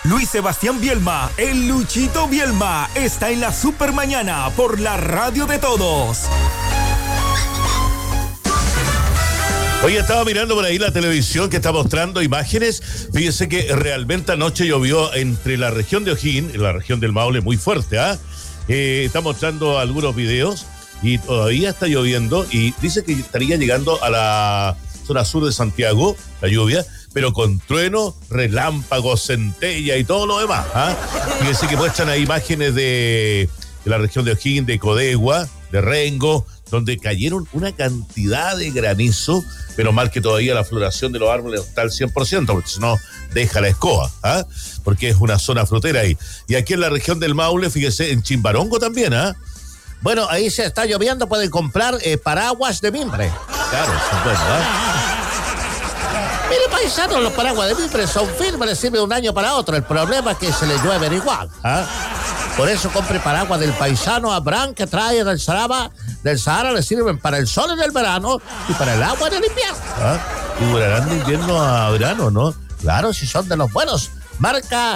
Luis Sebastián Bielma, el Luchito Bielma, está en la Supermañana por la radio de todos. Oye, estaba mirando por ahí la televisión que está mostrando imágenes. Fíjese que realmente anoche llovió entre la región de O'Higgins y la región del Maule muy fuerte, ¿ah? Está mostrando algunos videos y todavía está lloviendo y dice que estaría llegando a la zona sur de Santiago, la lluvia, pero con trueno, relámpagos, centella y todo lo demás, ¿ah? Fíjense que muestran ahí imágenes de la región de O'Higgins, de Codegua, de Rengo, donde cayeron una cantidad de granizo, pero mal que todavía la floración de los árboles no está al 100%, porque si no, deja la escoba, ¿ah? Porque es una zona frutera ahí. Y aquí en la región del Maule, fíjese, en Chimbarongo también, ¿ah? Bueno, ahí se está lloviendo, pueden comprar paraguas de mimbre. Claro, son buenos, ¿ah? Mire, paisanos, los paraguas de mimbre son firmes, les sirve de un año para otro. El problema es que se les llueven igual, ¿ah? Por eso compre paraguas del paisano Abraham que trae del Sahara, le sirven para el sol en el verano y para el agua en el invierno. ¿Ah? Y durarán de invierno a verano, ¿no? Claro, si son de los buenos. Marca...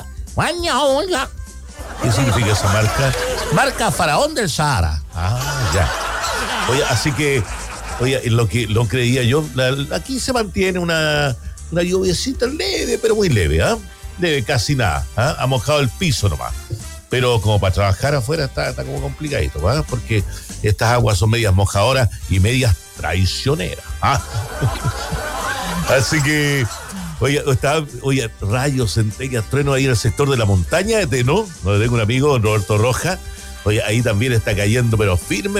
¿Qué significa esa marca? Marca Faraón del Sahara. Ah, ya. Oye, así que, oye, lo creía yo, aquí se mantiene una lluviecita leve, pero muy leve, ¿ah? Leve, casi nada, ¿ah? Ha mojado el piso nomás. Pero como para trabajar afuera está como complicadito, ¿verdad? Porque estas aguas son medias mojadoras y medias traicioneras, ¿ah? Así que, oye, rayos, centellas, truenos ahí en el sector de la montaña de Teno, donde tengo un amigo, Roberto Roja. Oye, ahí también está cayendo, pero firme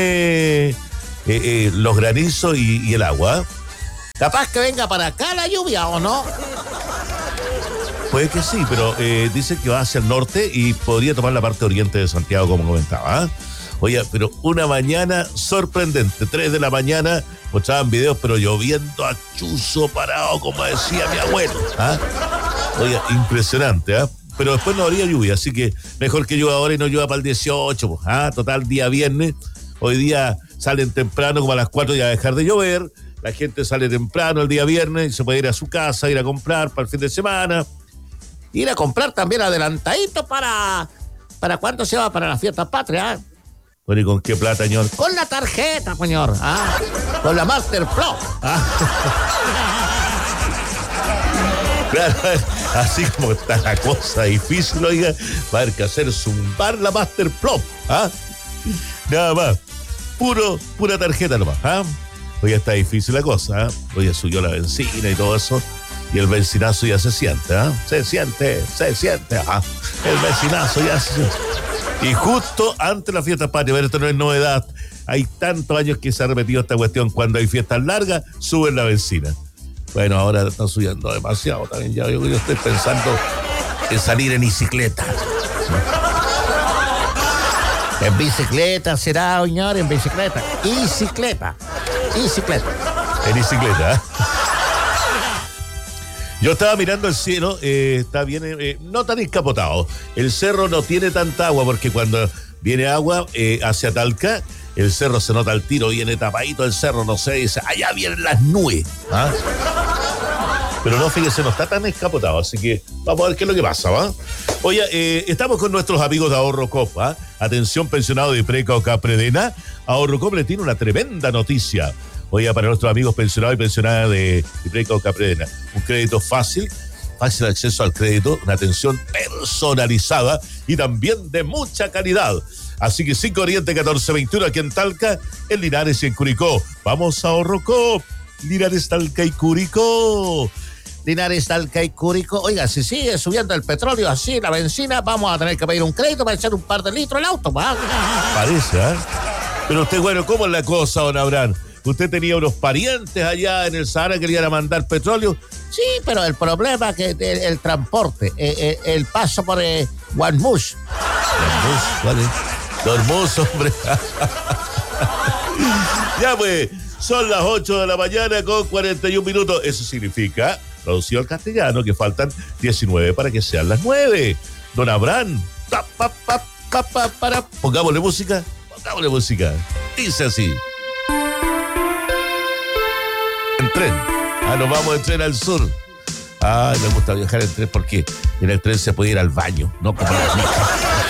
los granizos y el agua. Capaz que venga para acá la lluvia, ¿o no? Puede que sí, pero dice que va hacia el norte y podría tomar la parte oriente de Santiago, como comentaba, ¿eh? Oye, pero una mañana sorprendente, 3 de la mañana, mostraban videos, pero lloviendo a chuzo parado, como decía mi abuelo, ¿ah? Oye, impresionante, ¿ah? Pero después no habría lluvia, así que mejor que llueva ahora y no llueva para el 18, ¿ah? Total, día viernes, hoy día salen temprano, como a las 4 ya va a dejar de llover, la gente sale temprano el día viernes y se puede ir a su casa, ir a comprar para el fin de semana. Ir a comprar también adelantadito para cuándo se va para la fiesta patria. Bueno, ¿y con qué plata, señor? Con la tarjeta, señor. ¿Ah? Con la Master Pro. ¿Ah? Claro, así como está la cosa difícil, oiga, va a haber que hacer zumbar la Master Pro. ¿Ah? Nada más. Pura tarjeta nomás. ¿Ah? Oiga, está difícil la cosa. ¿Ah? Oiga, subió la benzina y todo eso. Y el vecinazo ya se siente, ¿ah? Se siente, ajá. El vecinazo ya se siente. Y justo antes de la fiesta patria, pero esto no es novedad. Hay tantos años que se ha repetido esta cuestión. Cuando hay fiestas largas, suben la benzina. Bueno, ahora está subiendo demasiado también. Ya yo estoy pensando en salir en bicicleta. En bicicleta será, señor, en bicicleta. Bicicleta. En bicicleta, ¿eh? Yo estaba mirando el cielo, está bien, no tan escapotado. El cerro no tiene tanta agua porque cuando viene agua hacia Talca, el cerro se nota al tiro, viene tapadito el cerro, no sé, dice, allá vienen las nubes. ¿Ah? Pero no, fíjese, no está tan escapotado, así que vamos a ver qué es lo que pasa, ¿va? Oye, estamos con nuestros amigos de Ahorro Coop, ¿ah? Atención, pensionado de Preca o Capredena, Ahorro Coop le tiene una tremenda noticia. Oiga, para nuestros amigos pensionados y pensionadas de Preca o Capredena, un crédito fácil acceso al crédito, una atención personalizada y también de mucha calidad. Así que 5 Oriente 1421 aquí en Talca, en Linares y en Curicó. Vamos a Ahorro Coop, Linares, Talca y Curicó. Linares, Talca y Curicó. Oiga, si sigue subiendo el petróleo así, la benzina, vamos a tener que pedir un crédito para echar un par de litros al auto, ¿va? Parece, ¿eh? Pero usted, bueno, ¿cómo es la cosa, don Abraham? Usted tenía unos parientes allá en el Sahara que le iban a mandar petróleo. Sí, pero el problema es que el transporte, el paso por Guanmush. ¿Guanmush? ¿Cuál es? Dormuz, hombre. Ya pues, son las 8 de la mañana con 41 minutos. Eso significa, traducido al castellano, que faltan 19 para que sean las 9. Don Abraham, pongámosle música. Dice así. En tren. Nos vamos en tren al sur. Ay, me gusta viajar en tren porque en el tren se puede ir al baño, no como en la micro.